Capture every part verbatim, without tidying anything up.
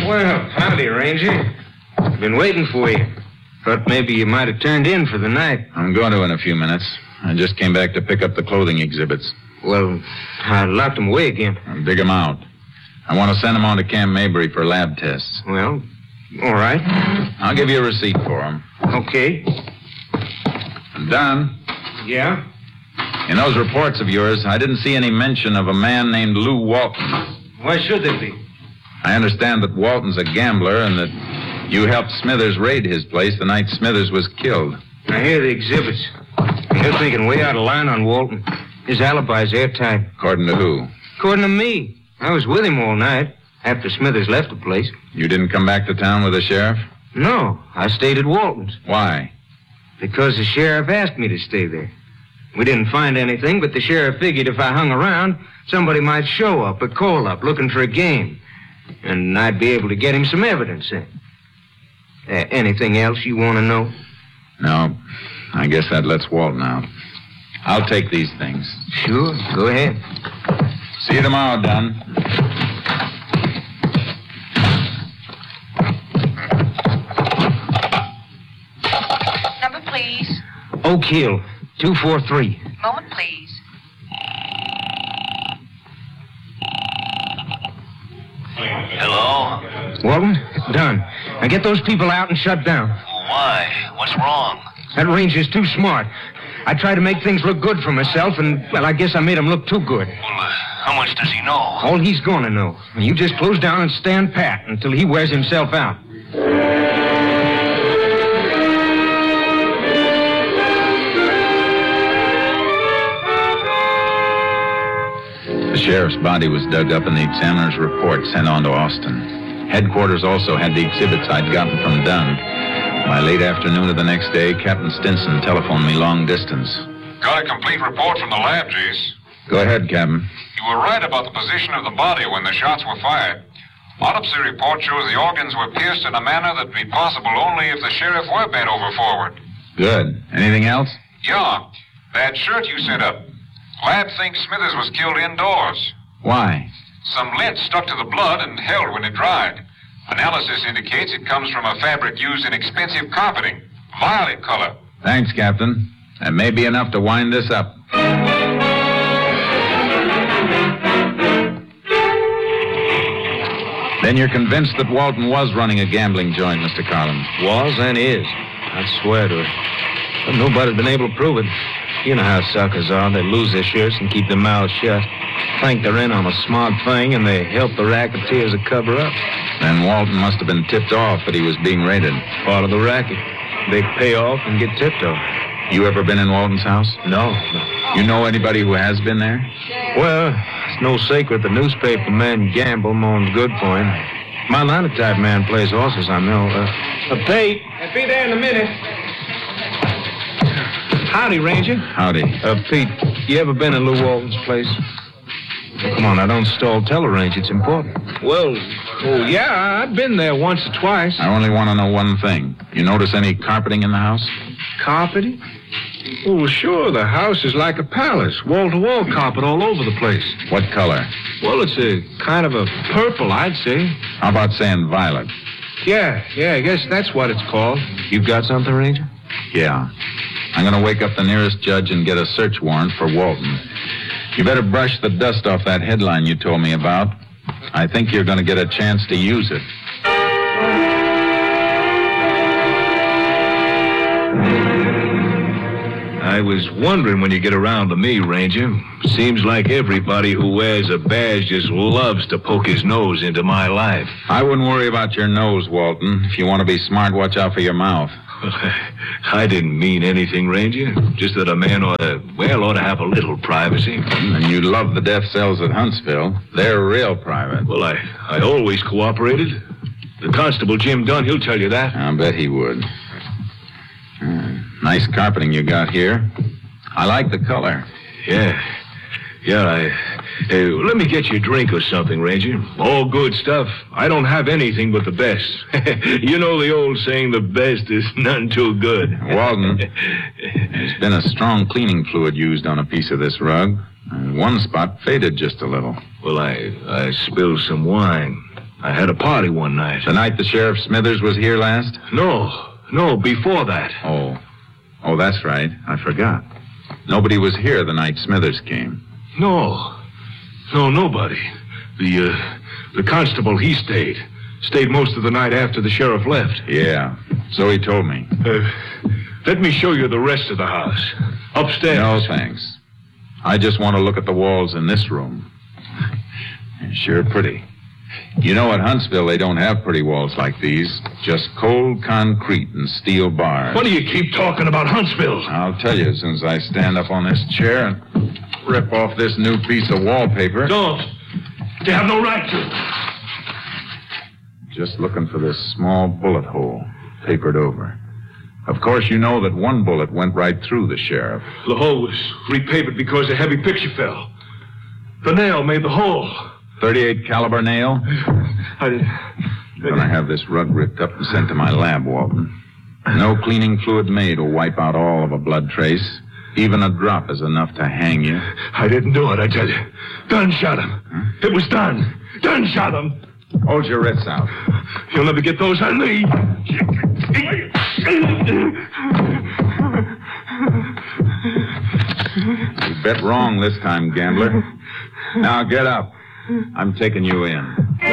Well, howdy, Ranger. I've been waiting for you. Thought maybe you might have turned in for the night. I'm going to in a few minutes. I just came back to pick up the clothing exhibits. Well, I locked them away again. I'll dig them out. I want to send them on to Camp Mabry for lab tests. Well, all right. I'll give you a receipt for them. Okay. And Don? Yeah? In those reports of yours, I didn't see any mention of a man named Lou Walton. Why should there be? I understand that Walton's a gambler and that you helped Smithers raid his place the night Smithers was killed. I hear the exhibits. You're thinking way out of line on Walton. His alibi's airtight. According to who? According to me. I was with him all night after Smithers left the place. You didn't come back to town with the sheriff? No, I stayed at Walton's. Why? Because the sheriff asked me to stay there. We didn't find anything, but the sheriff figured if I hung around, somebody might show up or call up looking for a game. And I'd be able to get him some evidence then. Uh, anything else you want to know? No. I guess that lets Walton out. I'll take these things. Sure, go ahead. See you tomorrow, Don. Number, please. Oak Hill, two four three. Moment, please. Hello? Walton, Don, now get those people out and shut down. Why? What's wrong? That ranger's too smart. I tried to make things look good for myself, and, well, I guess I made him look too good. Well, uh, how much does he know? All he's gonna know. And you just close down and stand pat until he wears himself out. The sheriff's body was dug up and the examiner's report sent on to Austin. Headquarters also had the exhibits I'd gotten from Dunn. By late afternoon of the next day, Captain Stinson telephoned me long distance. Got a complete report from the lab, Jace. Go ahead, Captain. You were right about the position of the body when the shots were fired. Autopsy report shows the organs were pierced in a manner that'd be possible only if the sheriff were bent over forward. Good. Anything else? Yeah, that shirt you sent up. Lab thinks Smithers was killed indoors. Why? Some lint stuck to the blood and held when it dried. Analysis indicates it comes from a fabric used in expensive carpeting. Violet color. Thanks, Captain. That may be enough to wind this up. Then you're convinced that Walton was running a gambling joint, Mister Carlin. Was and is. I'd swear to it. But nobody's been able to prove it. You know how suckers are. They lose their shirts and keep their mouths shut. Think they're in on a smart thing, and they help the racketeers to cover up. Then Walton must have been tipped off that he was being raided. Part of the racket. They pay off and get tipped off. You ever been in Walton's house? No, no. You know anybody who has been there? Well, it's no secret the newspaper men gamble more's good for him. My linotype man plays horses, I know. Uh, uh, Pete, I'll be there in a minute. Howdy, Ranger. Howdy. Uh, Pete, you ever been in Lou Walton's place? Come on, I don't stall. Tell her, Ranger. It's important. Well, oh, yeah, I've been there once or twice. I only want to know one thing. You notice any carpeting in the house? Carpeting? Oh, sure. The house is like a palace. Wall-to-wall carpet all over the place. What color? Well, it's a kind of a purple, I'd say. How about saying violet? Yeah, yeah, I guess that's what it's called. You've got something, Ranger? Yeah. I'm going to wake up the nearest judge and get a search warrant for Walton. You better brush the dust off that headline you told me about. I think you're going to get a chance to use it. I was wondering when you get around to me, Ranger. Seems like everybody who wears a badge just loves to poke his nose into my life. I wouldn't worry about your nose, Walton. If you want to be smart, watch out for your mouth. I didn't mean anything, Ranger. Just that a man ought to, well, ought to have a little privacy. And you love the death cells at Huntsville. They're real private. Well, I, I always cooperated. The constable, Jim Dunn, he'll tell you that. I bet he would. Uh, nice carpeting you got here. I like the color. Yeah. Yeah, I... Uh, let me get you a drink or something, Ranger. All good stuff. I don't have anything but the best. You know the old saying, the best is none too good. Walton, there's been a strong cleaning fluid used on a piece of this rug. And one spot faded just a little. Well, I, I spilled some wine. I had a party one night. The night the Sheriff Smithers was here last? No, no, before that. Oh. Oh, that's right. I forgot. Nobody was here the night Smithers came. No. No, nobody. The, uh, the constable, he stayed. Stayed most of the night after the sheriff left. Yeah, so he told me. Uh, let me show you the rest of the house. Upstairs. No, thanks. I just want to look at the walls in this room. Sure pretty. You know, at Huntsville, they don't have pretty walls like these. Just cold concrete and steel bars. What do you keep talking about Huntsville? I'll tell you as soon as I stand up on this chair and rip off this new piece of wallpaper. Don't. You have no right to. Just looking for this small bullet hole, papered over. Of course, you know that one bullet went right through the sheriff. The hole was repapered because a heavy picture fell. The nail made the hole. thirty-eight caliber nail? I did. I'm gonna have this rug ripped up and sent to my lab, Walton. No cleaning fluid made will wipe out all of a blood trace. Even a drop is enough to hang you. I didn't do it, I tell you. Dunn shot him. Huh? It was Dunn. Dunn shot him. Hold your wrists out. You'll never get those on me. You bet wrong this time, gambler. Now get up. I'm taking you in.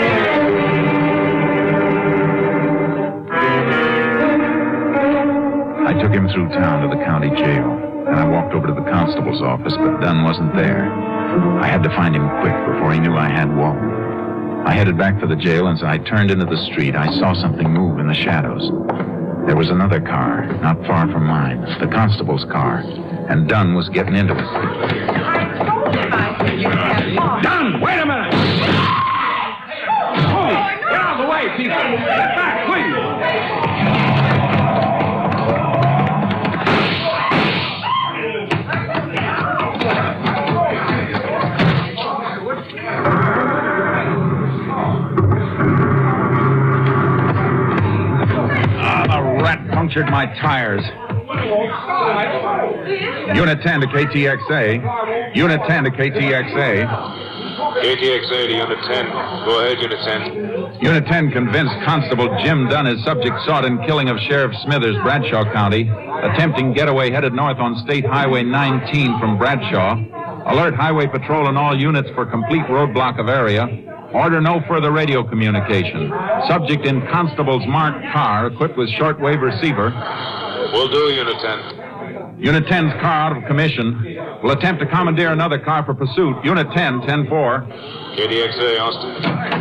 I took him through town to the county jail. And I walked over to the constable's office, but Dunn wasn't there. I had to find him quick before he knew I had Walton. I headed back for the jail, and as I turned into the street, I saw something move in the shadows. There was another car, not far from mine, the constable's car, and Dunn was getting into it. Dunn, wait a minute! Oh, get out of the way, people! Get back, please! Punctured my tires. Unit ten to K T X A. Unit ten to K T X A. K T X A to Unit ten. Go ahead, Unit ten. Unit ten convinced Constable Jim Dunn is subject sought in killing of Sheriff Smithers, Bradshaw County. Attempting getaway headed north on State Highway nineteen from Bradshaw. Alert Highway Patrol and all units for complete roadblock of area. Order no further radio communication. Subject in Constable's marked car equipped with shortwave receiver. Will do, Unit ten. Unit ten's car out of commission. Will attempt to commandeer another car for pursuit. Unit ten, ten four. K T X A, Austin.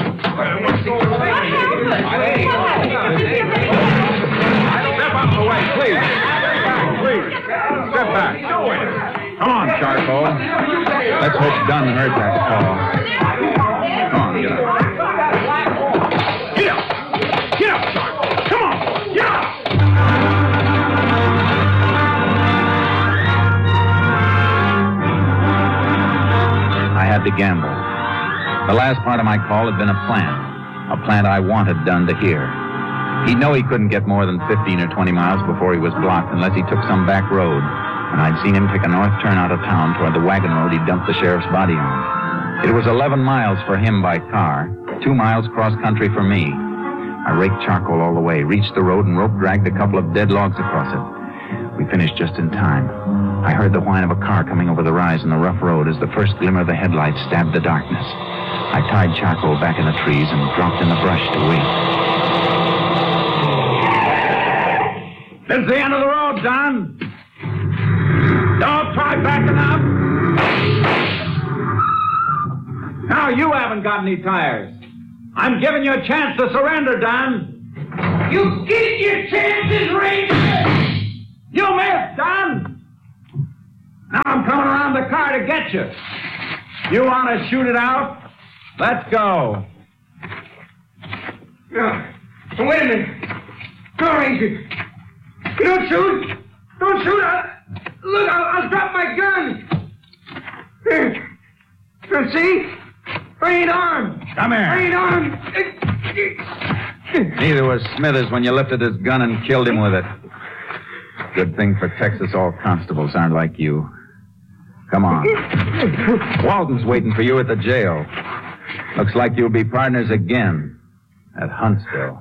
Step out of the way, please. Please. Step back. Come on, Charcoal. Let's hope Dunn heard that call. Come on, get up. Get up! Get up, Charcoal! Come on! Get up! I had to gamble. The last part of my call had been a plan. A plan I wanted Dunn to hear. He'd know he couldn't get more than fifteen or twenty miles before he was blocked unless he took some back road. And I'd seen him take a north turn out of town toward the wagon road he dumped the sheriff's body on. It was eleven miles for him by car, two miles cross-country for me. I raked Charcoal all the way, reached the road, and rope-dragged a couple of dead logs across it. We finished just in time. I heard the whine of a car coming over the rise in the rough road as the first glimmer of the headlights stabbed the darkness. I tied Charcoal back in the trees and dropped in the brush to wait. This is the end of the road, Don. Don't try backing up. Now you haven't got any tires. I'm giving you a chance to surrender, Don. You get your chances, Ranger. You missed, Don. Now I'm coming around the car to get you. You want to shoot it out? Let's go. No. Wait a minute. No, Ranger. You don't shoot. Don't shoot. I, look, I'll, I'll drop my gun. There. You see? I ain't armed. Come here. I ain't armed. Neither was Smithers when you lifted his gun and killed him with it. Good thing for Texas all constables aren't like you. Come on. Walton's waiting for you at the jail. Looks like you'll be partners again. at Huntsville.